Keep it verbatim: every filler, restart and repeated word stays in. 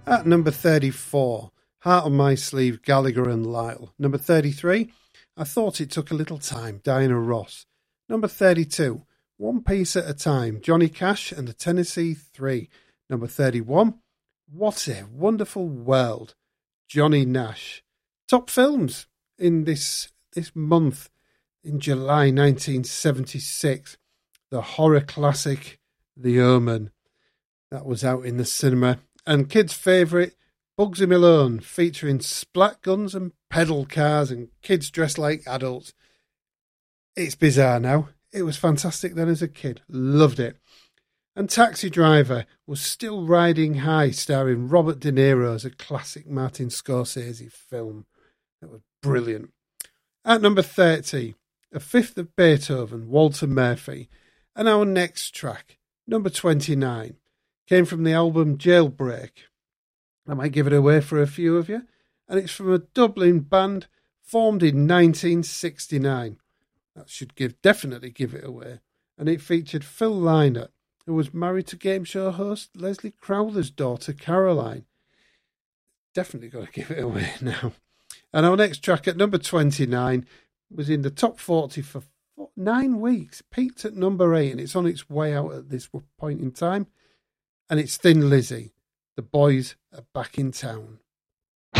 At number thirty-four, Heart on My Sleeve, Gallagher and Lyle. Number thirty-three, I Thought It Took a Little Time, Diana Ross. Number thirty-two, One Piece at a Time, Johnny Cash and the Tennessee Three. Number thirty-one, What a Wonderful World, Johnny Nash. Top films in this this month, in July nineteen seventy-six. The horror classic, The Omen. That was out in the cinema. And kids' favourite, Bugsy Malone, featuring splat guns and pedal cars and kids dressed like adults. It's bizarre now. It was fantastic then as a kid. Loved it. And Taxi Driver was still riding high, starring Robert De Niro as a classic Martin Scorsese film. That was brilliant. At number thirty, A Fifth of Beethoven, Walter Murphy. And our next track, number twenty-nine, came from the album Jailbreak. I might give it away for a few of you. And it's from a Dublin band formed in nineteen sixty-nine. That should give definitely give it away. And it featured Phil Lynott, who was married to game show host Leslie Crowther's daughter, Caroline. Definitely got to give it away now. And our next track at number twenty-nine was in the top forty for nine weeks. Peaked at number eight, and it's on its way out at this point in time. And it's Thin Lizzy. The Boys Are Back in Town.